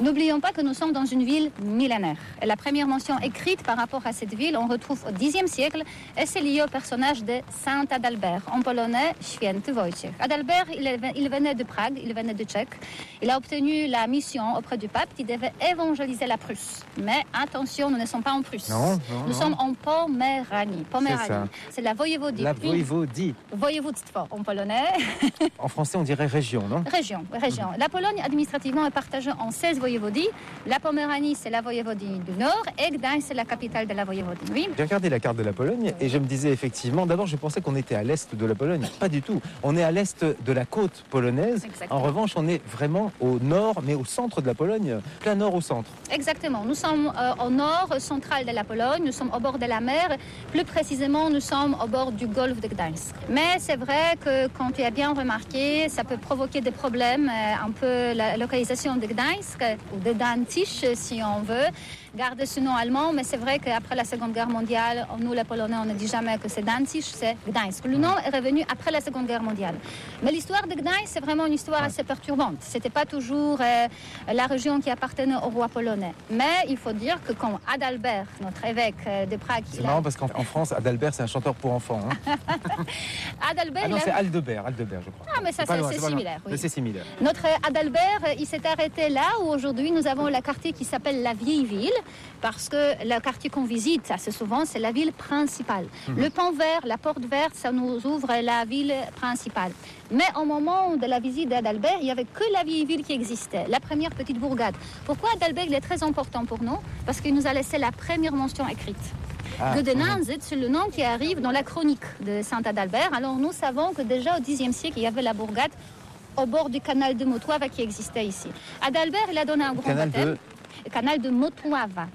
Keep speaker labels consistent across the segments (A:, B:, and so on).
A: N'oublions pas que nous sommes dans une ville millénaire. Et la première mention écrite par rapport à cette ville, on retrouve au Xe siècle, et c'est lié au personnage de Saint Adalbert, en polonais Święty Wojciech. Adalbert, il venait de Prague, il venait de Tchèque. Il a obtenu la mission auprès du pape qui devait évangéliser la Prusse. Mais attention, nous ne sommes pas en Prusse. Nous sommes en Poméranie. C'est la voïvodie.
B: La voïvodie.
A: Voïvodstwo en polonais.
B: En français, on dirait région, non?
A: Région. La Pologne, administrativement, est partagée en 16 voïvodies. La Poméranie, c'est la voïvodie du Nord. Et Gdańsk, c'est la capitale de la voïvodie. Oui.
B: J'ai regardé la carte de la Pologne et je me disais effectivement, d'abord je pensais qu'on était à l'est de la Pologne. Pas du tout. On est à l'est de la côte polonaise.
A: Exactement.
B: En revanche, on est vraiment au nord, mais au centre de la Pologne, plein nord au centre.
A: Exactement. Nous sommes au nord central de la Pologne. Nous sommes au bord de la mer. Plus précisément, nous sommes au bord du golfe de Gdańsk. Mais c'est vrai que, quand tu as bien remarqué, ça peut provoquer des problèmes. Un peu la localisation de Gdańsk, ou de Danzig, si on veut, garde ce nom allemand. Mais c'est vrai qu'après la Seconde Guerre mondiale, nous, les Polonais, on ne dit jamais que c'est Danzig, c'est Gdańsk. Le nom est revenu après la Seconde Guerre mondiale. Mais l'histoire de Gdańsk, c'est vraiment une histoire assez perturbante. C'était pas toujours la région qui appartenait au roi polonais. Mais il faut dire que quand Adalbert, notre évêque de Prague...
B: C'est marrant parce qu'en France, Adalbert, c'est un chanteur pour enfants. Hein.
A: Adalbert...
B: Ah non, c'est Aldebert, je crois.
A: Ah, mais ça, c'est similaire. Oui.
B: C'est similaire.
A: Notre Adalbert, il s'est arrêté là où aujourd'hui nous avons le quartier qui s'appelle la Vieille Ville, parce que le quartier qu'on visite assez souvent, c'est la ville principale. Le pont vert, la porte verte, ça nous ouvre la ville principale. Mais au moment de la visite d'Adalbert, il n'y avait que la Vieille Ville qui existait, la première petite bourgade. Pourquoi Adalbert il est très important pour nous? Parce qu'il nous a laissé la première mention écrite. Godenanzit, c'est le nom qui arrive dans la chronique de Saint Adalbert. Alors nous savons que déjà au Xe siècle, il y avait la bourgade au bord du canal de Motłava qui existait ici. Adalbert, il a donné un grand baptême. Le canal de Motłava.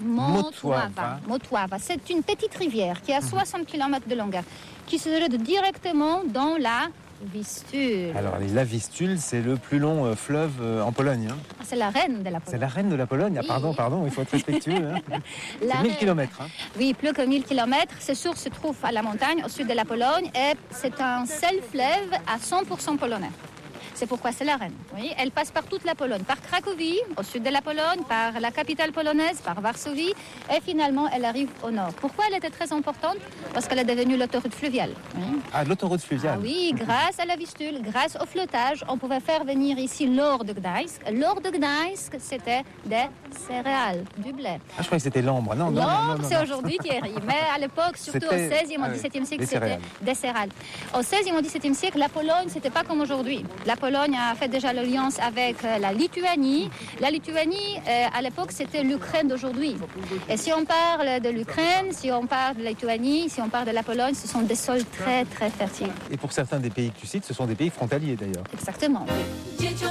A: C'est une petite rivière qui a 60 km de longueur, qui se jette directement dans la Vistule.
B: Alors, la Vistule, c'est le plus long fleuve en Pologne. Hein.
A: C'est la reine de la Pologne.
B: C'est la reine de la Pologne. Ah,
A: oui.
B: pardon, il faut être respectueux. Hein. C'est 1000 km. Hein.
A: Oui, plus que 1000 km. Ces sources se trouvent à la montagne, au sud de la Pologne, et c'est un seul fleuve à 100% polonais. C'est pourquoi c'est la reine. Oui, elle passe par toute la Pologne, par Cracovie, au sud de la Pologne, par la capitale polonaise, par Varsovie, et finalement, elle arrive au nord. Pourquoi elle était très importante? Parce qu'elle est devenue l'autoroute fluviale. Oui.
B: Ah, l'autoroute fluviale.
A: Ah oui, grâce à la Vistule, grâce au flottage, on pouvait faire venir ici l'or de Gdańsk. L'or de Gdańsk, c'était des céréales, du blé.
B: Ah, je croyais que c'était l'ambre. Non,
A: c'est aujourd'hui qui arrive. Mais à l'époque, surtout au XVIe et au XVIIe siècle, c'était des céréales. Au XVIe et au XVIIe siècle, la Pologne, c'était pas comme aujourd'hui. La Pologne a fait déjà l'alliance avec la Lituanie. La Lituanie, à l'époque, c'était l'Ukraine d'aujourd'hui. Et si on parle de l'Ukraine, si on parle de la Lituanie, si on parle de la Pologne, ce sont des sols très, très fertiles.
B: Et pour certains des pays que tu cites, ce sont des pays frontaliers d'ailleurs.
A: Exactement, oui.